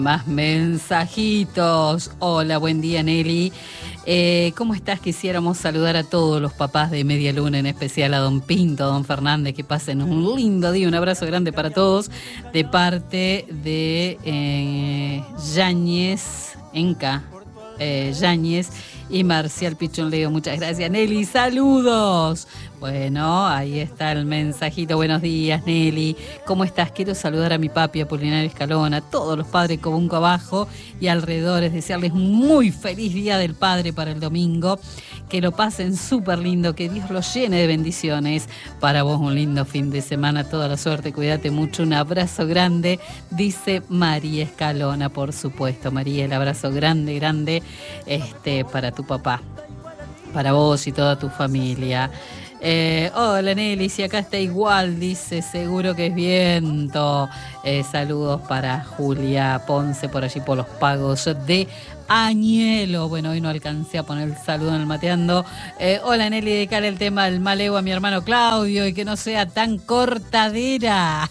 Más mensajitos. Hola, buen día, Nelly. ¿Cómo estás? Quisiéramos saludar a todos los papás de Media Luna, en especial a don Pinto, a don Fernández, que pasen un lindo día. Un abrazo grande para todos de parte de Yáñez, Enca, Yáñez y Marcial Pichón Leo. Muchas gracias, Nelly. ¡Saludos! Bueno, ahí está el mensajito. Buenos días, Nelly. ¿Cómo estás? Quiero saludar a mi papi Apolinario Escalona, a todos los padres de Cobunco Abajo y alrededores, desearles un muy feliz Día del Padre para el domingo, que lo pasen súper lindo, que Dios los llene de bendiciones. Para vos un lindo fin de semana, toda la suerte, cuídate mucho, un abrazo grande, dice María Escalona, por supuesto. María, el abrazo grande, grande para tu papá, para vos y toda tu familia. Hola Nelly, si acá está igual, dice, seguro que es viento. Saludos para Julia Ponce por allí por los pagos de Añelo. Bueno, hoy no alcancé a poner el saludo en el mateando. Hola Nelly, dedicar el tema del maleo a mi hermano Claudio y que no sea tan cortadera.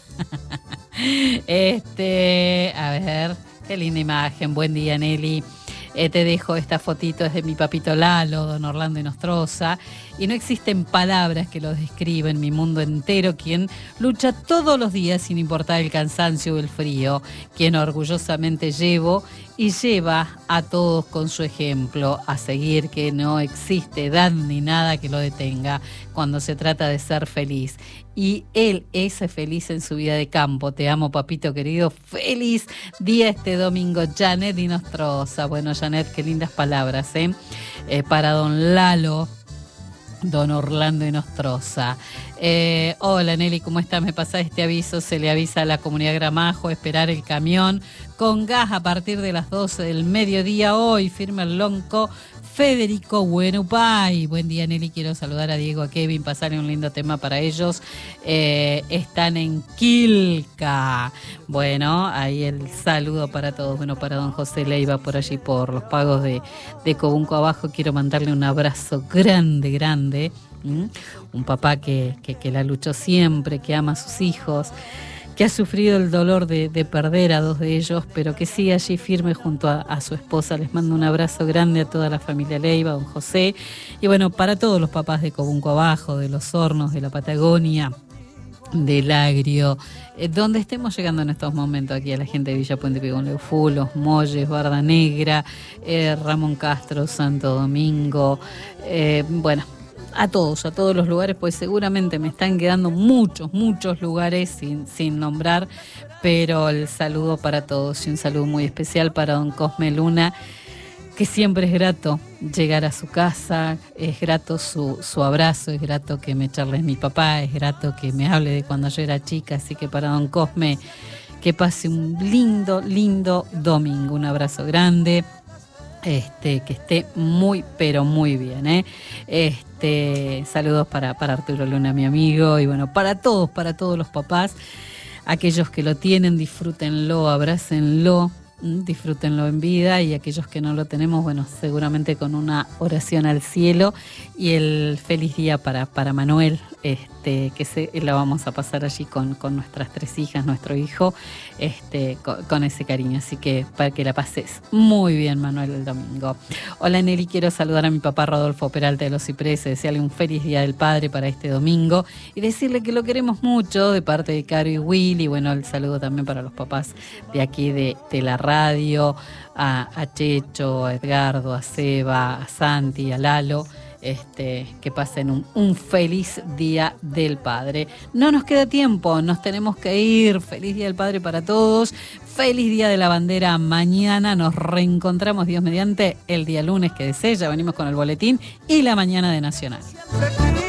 A ver, qué linda imagen. Buen día, Nelly. Te dejo esta fotito, es de mi papito Lalo, don Orlando Inostroza, y no existen palabras que lo describen, mi mundo entero, quien lucha todos los días sin importar el cansancio o el frío, quien orgullosamente llevo y lleva a todos con su ejemplo a seguir, que no existe edad ni nada que lo detenga cuando se trata de ser feliz. Y él es feliz en su vida de campo. Te amo, papito querido. Feliz día este domingo, Janet Inostroza. Bueno, Janet, qué lindas palabras, para don Lalo, don Orlando Inostroza. Hola Nelly, ¿cómo estás? Me pasa este aviso, se le avisa a la comunidad Gramajo esperar el camión con gas a partir de las 12 del mediodía hoy, firma el lonco Federico Buenupay. Buen día Nelly, quiero saludar a Diego, a Kevin, pasarle un lindo tema para ellos. Están en Quilca. Bueno, ahí el saludo para todos. Bueno, para don José Leiva por allí por los pagos de Cobunco Abajo, quiero mandarle un abrazo grande, grande. Un papá que la luchó siempre, que ama a sus hijos, que ha sufrido el dolor de perder a dos de ellos, pero que sigue allí firme junto a su esposa. Les mando un abrazo grande a toda la familia Leiva, don José, y bueno, para todos los papás de Cobunco Abajo, de Los Hornos, de la Patagonia, del Agrio, donde estemos llegando en estos momentos, aquí a la gente de Villa Puente Pigón, Leufú, Los Molles, Barda Negra, Ramón Castro, Santo Domingo, bueno, a todos los lugares, pues seguramente me están quedando muchos lugares sin nombrar, pero el saludo para todos y un saludo muy especial para don Cosme Luna, que siempre es grato llegar a su casa, es grato su abrazo, es grato que me charle mi papá, es grato que me hable de cuando yo era chica, así que para don Cosme, que pase un lindo domingo, un abrazo grande. Que esté muy, pero muy bien, saludos para Arturo Luna, mi amigo, y bueno, para todos los papás, aquellos que lo tienen, disfrútenlo, abrácenlo, disfrútenlo en vida, y aquellos que no lo tenemos, bueno, seguramente con una oración al cielo, y el feliz día para Manuel, que la vamos a pasar allí con nuestras 3 hijas, nuestro hijo, con ese cariño. Así que para que la pases muy bien, Manuel, el domingo. Hola Nelly, quiero saludar a mi papá Rodolfo Peralta de Los Cipreses, desearle un feliz Día del Padre para este domingo y decirle que lo queremos mucho de parte de Caro y Will. Y bueno, el saludo también para los papás de aquí de la radio, a Checho, a Edgardo, a Seba, a Santi, a Lalo. Que pasen un feliz Día del Padre. No nos queda tiempo, nos tenemos que ir. Feliz Día del Padre para todos. Feliz Día de la Bandera mañana. Nos reencontramos, Dios mediante, el día lunes que desee. Ya venimos con el boletín y la mañana de Nacional.